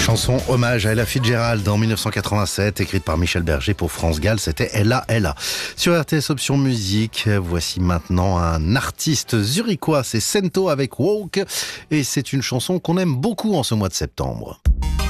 Chanson hommage à Ella Fitzgerald en 1987, écrite par Michel Berger pour France Gall, c'était Ella, Ella. Sur RTS Option Musique, voici maintenant un artiste zurichois, c'est Sento avec Walk, et c'est une chanson qu'on aime beaucoup en ce mois de septembre.